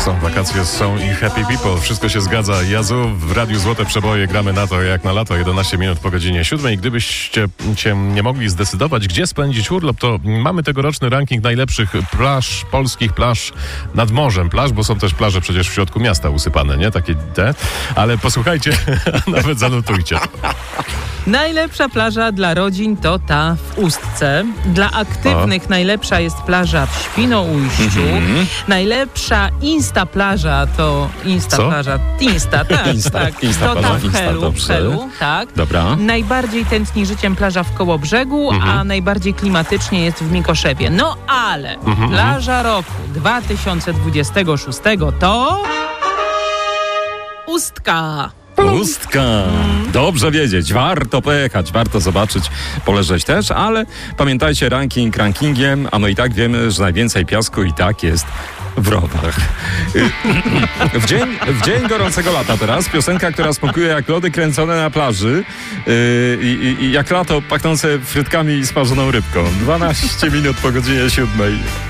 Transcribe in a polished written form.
Wakacje są i happy people. Wszystko się zgadza. Jazu, w Radiu Złote Przeboje gramy na to jak na lato. 11 minut po godzinie 7. Gdybyście nie mogli zdecydować, gdzie spędzić urlop, to mamy tegoroczny ranking najlepszych plaż, polskich plaż nad morzem. Plaż, bo są też plaże przecież w środku miasta usypane, nie? Takie te. Ale posłuchajcie, nawet zanotujcie. Najlepsza plaża dla rodzin to ta w Ustce. Dla aktywnych najlepsza jest plaża w Świnoujściu. Najlepsza Insta plaża to plaża. Insta, tak. To ta w Helu, tak. Dobra. Najbardziej tętni życiem plaża w Kołobrzegu, a najbardziej klimatycznie jest w Mikoszewie. No ale plaża roku 2026 to Ustka. Ustka. Dobrze wiedzieć. Warto pojechać, warto zobaczyć, poleżeć też, ale pamiętajcie, ranking rankingiem, a my i tak wiemy, że najwięcej piasku i tak jest w rowach. W dzień gorącego lata teraz piosenka, która smakuje jak lody kręcone na plaży i jak lato pachnące frytkami i smażoną rybką. 12 minut po godzinie 7.